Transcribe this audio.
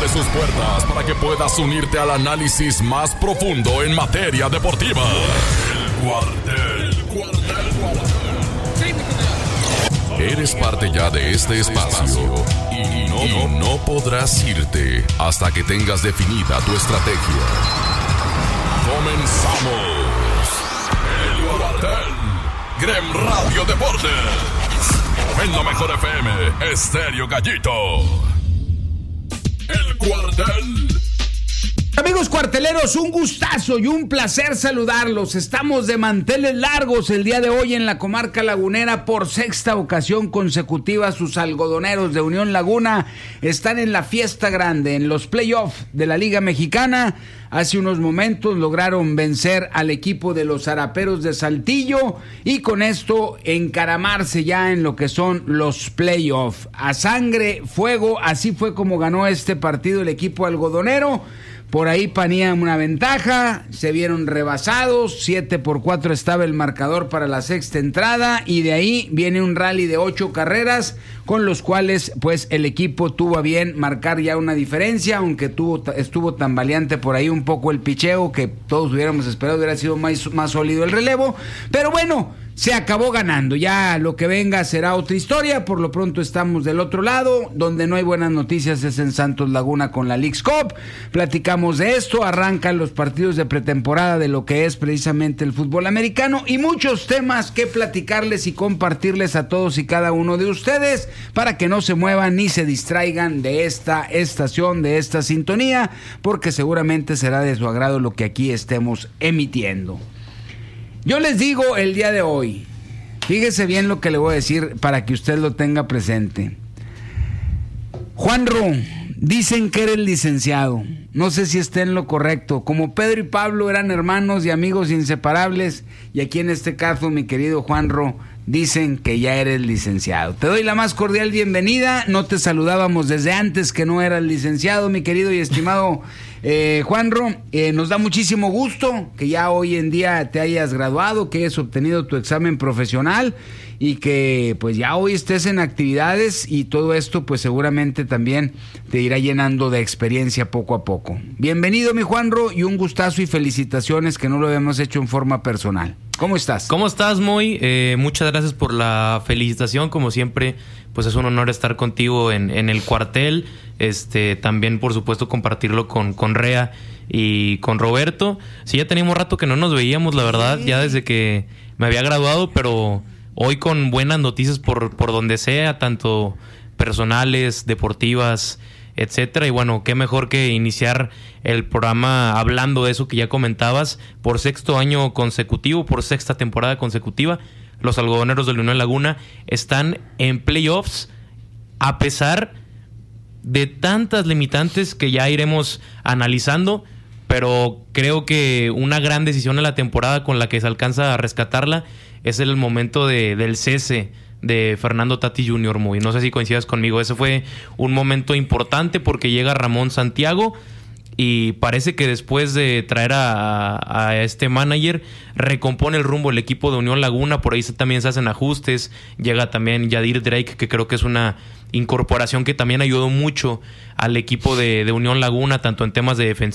abre sus puertas para que puedas unirte al análisis más profundo en materia deportiva. El Cuartel. Eres parte ya de este espacio y no podrás irte hasta que tengas definida tu estrategia. Comenzamos. El Cuartel. Grem Radio Deportes. En la mejor FM, Estéreo Gallito. El Cuartel. Amigos cuarteleros, un gustazo y un placer saludarlos. Estamos de manteles largos el día de hoy en la comarca lagunera. Por sexta ocasión consecutiva, sus algodoneros de Unión Laguna están en la fiesta grande, en los playoffs de la Liga Mexicana. Hace unos momentos lograron vencer al equipo de los Araperos de Saltillo y con esto encaramarse ya en lo que son los playoffs. A sangre, fuego, así fue como ganó este partido el equipo algodonero. Por ahí tenían una ventaja, se vieron rebasados, 7-4 estaba el marcador para la sexta entrada y de ahí viene un rally de 8 carreras con los cuales pues el equipo tuvo a bien marcar ya una diferencia, aunque estuvo tambaleante por ahí un poco el picheo que todos hubiéramos esperado, hubiera sido más sólido el relevo, pero bueno, se acabó ganando. Ya lo que venga será otra historia. Por lo pronto estamos del otro lado. Donde no hay buenas noticias es en Santos Laguna con la Leagues Cup. Platicamos de esto. Arrancan los partidos de pretemporada de lo que es precisamente el fútbol americano. Y muchos temas que platicarles y compartirles a todos y cada uno de ustedes para que no se muevan ni se distraigan de esta estación, de esta sintonía, porque seguramente será de su agrado lo que aquí estemos emitiendo. Yo les digo el día de hoy, fíjese bien lo que le voy a decir para que usted lo tenga presente. Juanro, dicen que eres licenciado, no sé si esté en lo correcto. Como Pedro y Pablo eran hermanos y amigos inseparables, y aquí en este caso, mi querido Juanro, dicen que ya eres licenciado. Te doy la más cordial bienvenida, no te saludábamos desde antes que no eras licenciado, mi querido y estimado Juanro. Nos da muchísimo gusto que ya hoy en día te hayas graduado, que hayas obtenido tu examen profesional y que pues ya hoy estés en actividades y todo esto pues seguramente también te irá llenando de experiencia poco a poco. Bienvenido, mi Juanro, y un gustazo y felicitaciones que no lo habíamos hecho en forma personal. ¿Cómo estás? ¿Cómo estás, Moy? Muchas gracias por la felicitación. Como siempre, pues es un honor estar contigo en el cuartel. También, por supuesto, compartirlo con Rea y con Roberto. Sí, ya teníamos rato que no nos veíamos, la verdad, ya desde que me había graduado, pero hoy con buenas noticias por donde sea, tanto personales, deportivas, etcétera. Y bueno, qué mejor que iniciar el programa hablando de eso que ya comentabas. Por sexto año consecutivo, por sexta temporada consecutiva, los algodoneros de la Unión Laguna están en playoffs a pesar de tantas limitantes que ya iremos analizando, pero creo que una gran decisión en la temporada con la que se alcanza a rescatarla es el momento del cese de Fernando Tati Jr. Muy. No sé si coincidas conmigo, ese fue un momento importante porque llega Ramón Santiago y parece que después de traer a este manager recompone el rumbo el equipo de Unión Laguna. Por ahí también se hacen ajustes, llega también Yadir Drake, que creo que es una incorporación que también ayudó mucho al equipo de Unión Laguna, tanto en temas de